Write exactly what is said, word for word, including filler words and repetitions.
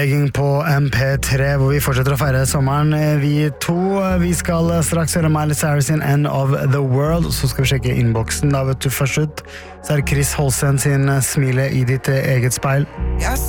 På M P tre, hvor vi fortsetter å feire sommeren. Vi to, vi skal straks høre Miley Cyrus sin End of the World, så skal vi sjekke innboksen. Da vet du først ut, så er det Chris Holsen sin Smile i ditt eget speil. Jeg